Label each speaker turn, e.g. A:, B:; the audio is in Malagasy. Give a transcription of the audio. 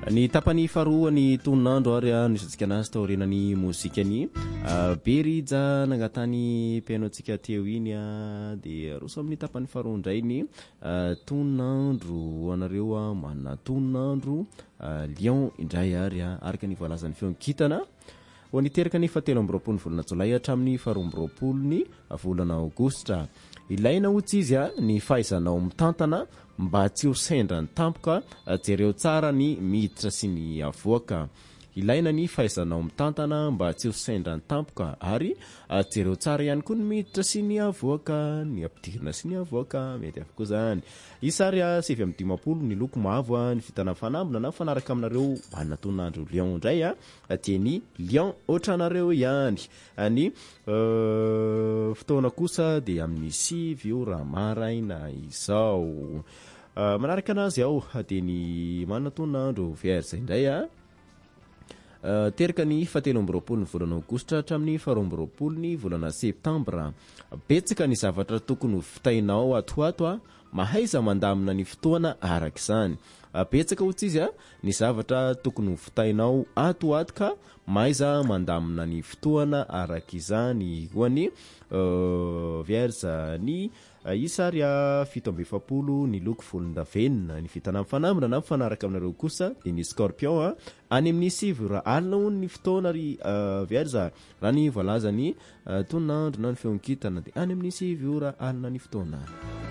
A: Ny tapany faharoa ny tononandro ary nisantsika anazy tao aorinany mozikany Berija nagnatany pianotsika teo iny dia roso amin'ny tapany faharoa indray ny tononandro anareo manana tononandro Lion indray ary araka ny voalazan'ny feonkitana ho niteraka ny 17 volana Jolay hatramin'ny 12 ny volana Aogositra. Ilaina hots izy ny fahaizanao mitantana mba tsy ho sendra ny tampoka, jereo tsara ny miditra sy ny avoaka. Ilaina ny fahaizanao mitantana mba tsy ho sendra ny tampoka ary jereo tsara ihany koa ny miditra sy ny avoaka, ny ampidirina sy ny avoaka mety avokoa zany. Isary 7-20 ny loko mavo ny fitana fanambina na fanaraka aminareo manana tononandro Lion indray dia ny Lion ohatranareo ihany. Ny fotoana kosa dia amin'ny 7 maraina izao. Manaraka anazy ao dia ny manana tononandro Vierge indray teraka ny 17 ny volana Aogositra hatramin'ny 12 ny volana Septambra. Betsaka ny zavatra tokony vitainao atoato mahaiza mandamina ny fotoana araka izany. Betsaka hots izy ny zavatra tokony vitainao atoato mahaiza mandamina ny fotoana araka izany. Ho an'ny Vierge ny isary 7-20 ny loko volondavenona, ny vitana amin'ny fanamina na fanaraka aminareo kosa dia ny Scorpion any amin'ny 7 alina ho ny fotoana ry Vierge raha ny voalazany tononandro na ny feonkitana dia any amin'ny 7 alina ny fotoana.